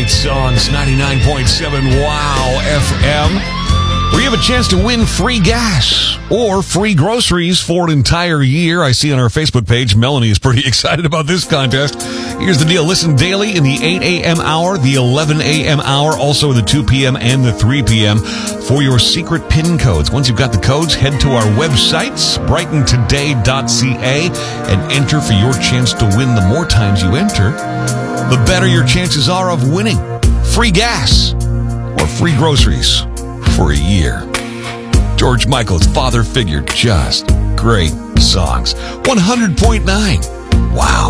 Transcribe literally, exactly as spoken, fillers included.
Great songs, ninety-nine point seven Wow F M. Where you have a chance to win free gas or free groceries for an entire year. I see on our Facebook page, Melanie is pretty excited about this contest. Here's the deal. Listen daily in the eight a.m. hour, the eleven a.m. hour, also the two p.m. and the three p.m. for your secret PIN codes. Once you've got the codes, head to our websites, brighton today dot c a, and enter for your chance to win. The more times you enter, the better your chances are of winning free gas or free groceries for a year. George Michael's Father Figure, just great songs. one hundred point nine. Wow.